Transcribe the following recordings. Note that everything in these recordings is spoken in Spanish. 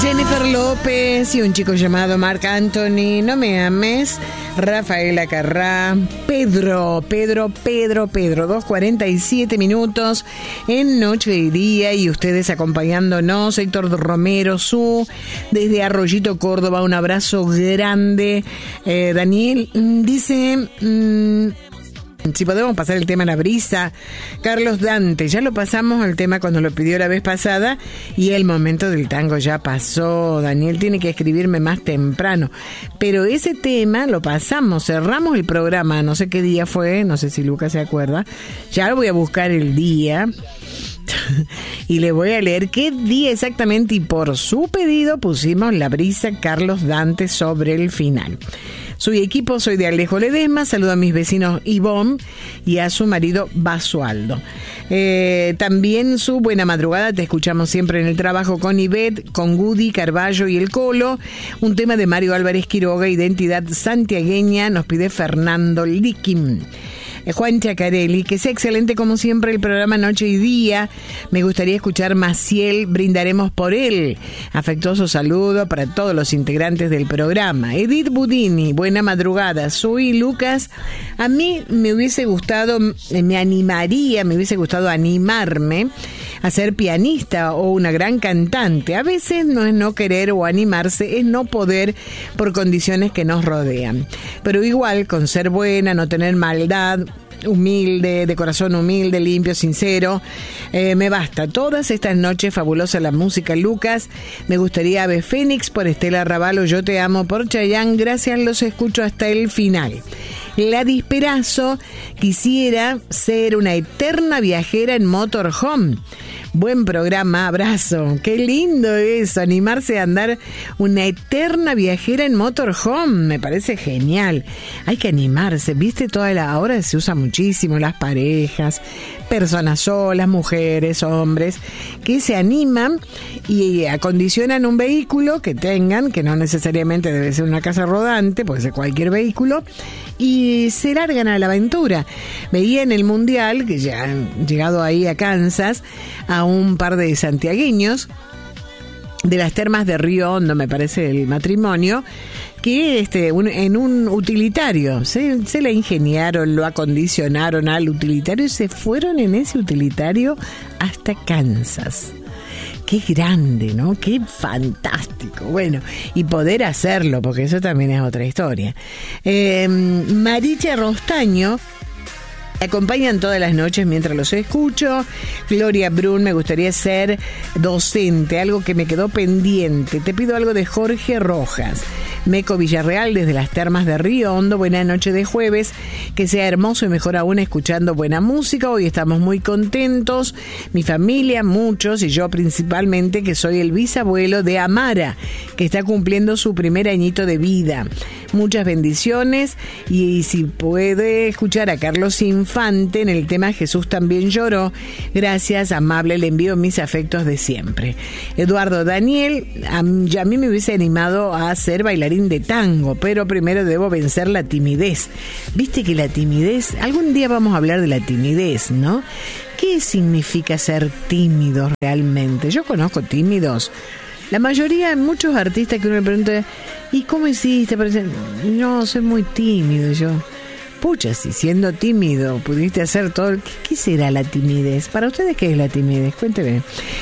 Jennifer López y un chico llamado Marc Anthony, No me ames, Rafaela Carrá, Pedro, 2:47 minutos en Noche y Día, y ustedes acompañándonos, Héctor Romero, desde Arroyito, Córdoba, un abrazo grande. Daniel dice... si podemos pasar el tema La Brisa. Carlos Dante, ya lo pasamos el tema cuando lo pidió la vez pasada y el momento del tango ya pasó. Daniel tiene que escribirme más temprano, pero ese tema lo pasamos, cerramos el programa, no sé qué día fue, no sé si Lucas se acuerda, ya lo voy a buscar el día y le voy a leer qué día exactamente, y por su pedido pusimos La Brisa, Carlos Dante, sobre el final. Soy equipo, soy de Alejo Ledesma, saludo a mis vecinos Ivonne y a su marido Basualdo. También su buena madrugada, te escuchamos siempre en el trabajo con Ivette, con Gudi, Carballo y el Colo. Un tema de Mario Álvarez Quiroga, Identidad Santiagueña, nos pide Fernando Liquim. Juan Chacarelli, que sea excelente como siempre el programa Noche y Día. Me gustaría escuchar Maciel, brindaremos por él. Afectuoso saludo para todos los integrantes del programa. Edith Budini, buena madrugada. Soy Lucas. A mí me hubiese gustado animarme a ser pianista o una gran cantante. A veces no es no querer o animarse, es no poder por condiciones que nos rodean. Pero igual, con ser buena, no tener maldad, humilde, de corazón humilde, limpio, sincero, me basta. Todas estas noches fabulosa la música, Lucas. Me gustaría Ave Fénix por Estela Ravalo, Yo te amo por Chayanne. Gracias, los escucho hasta el final. Gladys Perazo, quisiera ser una eterna viajera en motorhome. Buen programa, abrazo. Qué lindo eso, animarse a andar una eterna viajera en motorhome. Me parece genial. Hay que animarse, viste, ahora se usa muchísimo las parejas, personas solas, mujeres, hombres, que se animan y acondicionan un vehículo que tengan, que no necesariamente debe ser una casa rodante, puede ser cualquier vehículo, y se largan a la aventura. Veía en el Mundial, que ya han llegado ahí a Kansas, a un par de santiagueños de las termas de Río Hondo, me parece el matrimonio, que en un utilitario se la ingeniaron, lo acondicionaron al utilitario y se fueron en ese utilitario hasta Kansas. Qué grande, ¿no? Qué fantástico. Bueno, y poder hacerlo, porque eso también es otra historia. Maricha Rostaño acompañan todas las noches mientras los escucho. Gloria Brun, me gustaría ser docente, algo que me quedó pendiente. Te pido algo de Jorge Rojas. Meco Villarreal desde las termas de Río Hondo, buena noche de jueves, que sea hermoso y mejor aún escuchando buena música. Hoy estamos muy contentos, mi familia, muchos, y yo principalmente, que soy el bisabuelo de Amara, que está cumpliendo su primer añito de vida. Muchas bendiciones, y si puede escuchar a Carlos Infante en el tema Jesús también lloró, gracias, amable, le envío mis afectos de siempre. Eduardo Daniel, a mí me hubiese animado a ser bailarín de tango, pero primero debo vencer la timidez. Viste que la timidez, algún día vamos a hablar de la timidez, ¿no? ¿Qué significa ser tímidos realmente? Yo conozco tímidos, la mayoría, muchos artistas que uno le pregunta, ¿y cómo hiciste? No, soy muy tímido. Yo, pucha, si siendo tímido pudiste hacer todo, ¿qué será la timidez? Para ustedes, ¿qué es la timidez? Cuénteme.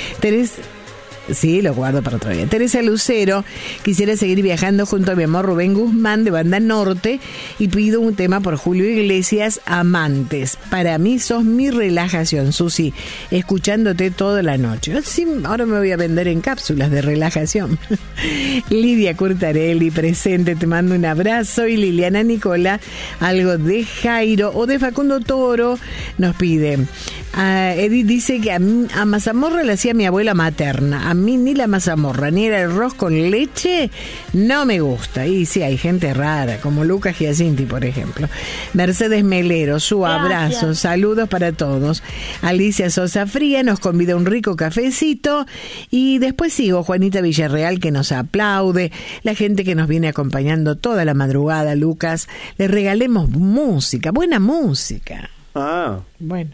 Sí, lo guardo para otro día. Teresa Lucero, quisiera seguir viajando junto a mi amor Rubén Guzmán de Banda Norte, y pido un tema por Julio Iglesias, Amantes. Para mí sos mi relajación, Susi, escuchándote toda la noche. Sí, ahora me voy a vender en cápsulas de relajación. Lidia Curtarelli, presente, te mando un abrazo. Y Liliana Nicola, algo de Jairo o de Facundo Toro, nos pide. Edith dice que a mazamorra le hacía mi abuela materna. A mí ni la mazamorra ni el arroz con leche no me gusta. Y sí, hay gente rara, como Lucas Giacinti, por ejemplo. Mercedes Melero, su abrazo. Gracias. Saludos para todos. Alicia Sosa Fría nos convida un rico cafecito. Y después sigo Juanita Villarreal, que nos aplaude. La gente que nos viene acompañando toda la madrugada, Lucas. Les regalemos música, buena música. Bueno.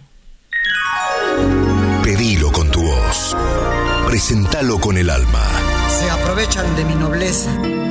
Pedilo con tu voz. Presentalo con el alma. Se aprovecha aprovechan de mi nobleza.